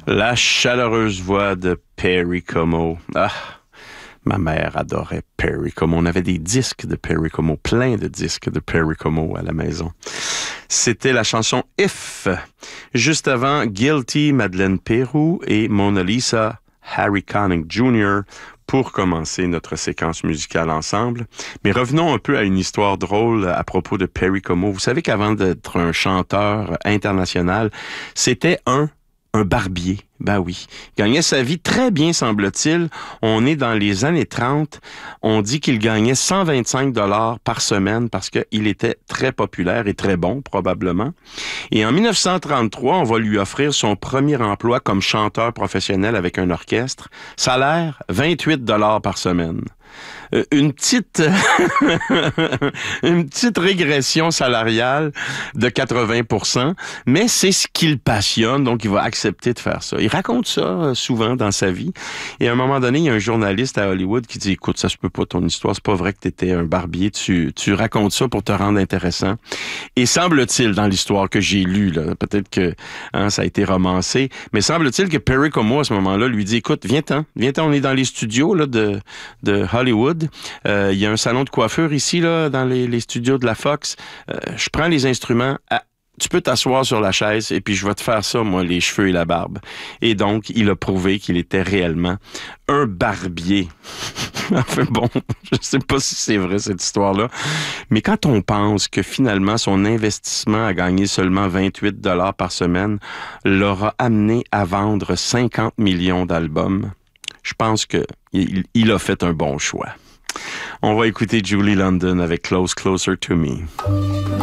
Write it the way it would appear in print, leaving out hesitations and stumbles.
La chaleureuse voix de Perry Como. Ah, ma mère adorait Perry Como. On avait des disques de Perry Como, plein de disques de Perry Como à la maison. C'était la chanson If. Juste avant, Guilty, Madeleine Peyroux et Mona Lisa, Harry Connick Jr. pour commencer notre séquence musicale ensemble. Mais revenons un peu à une histoire drôle à propos de Perry Como. Vous savez qu'avant d'être un chanteur international, c'était un barbier. Ben oui. Il gagnait sa vie très bien, semble-t-il. On est dans les années 30. On dit qu'il gagnait 125 $ par semaine parce qu'il était très populaire et très bon, probablement. Et en 1933, on va lui offrir son premier emploi comme chanteur professionnel avec un orchestre. Salaire, 28 $ par semaine. Une petite régression salariale de 80%, mais c'est ce qui le passionne, donc il va accepter de faire ça. Il raconte ça souvent dans sa vie. Et à un moment donné, il y a un journaliste à Hollywood qui dit, écoute, ça se peut pas ton histoire, c'est pas vrai que t'étais un barbier, tu racontes ça pour te rendre intéressant. Et semble-t-il, dans l'histoire que j'ai lue, là, peut-être que ça a été romancé, mais semble-t-il que Perry Como, à ce moment-là, lui dit, écoute, viens-t'en, on est dans les studios là, de Hollywood. Il y a un salon de coiffure ici, là, dans les studios de la Fox. Je prends les instruments. Tu peux t'asseoir sur la chaise et puis je vais te faire ça, moi, les cheveux et la barbe. Et donc, il a prouvé qu'il était réellement un barbier. Enfin bon, je sais pas si c'est vrai cette histoire-là. Mais quand on pense que finalement, son investissement à gagner seulement 28 $ par semaine l'aura amené à vendre 50 millions d'albums, je pense qu'il a fait un bon choix. On va écouter Julie London avec Close, Closer to Me.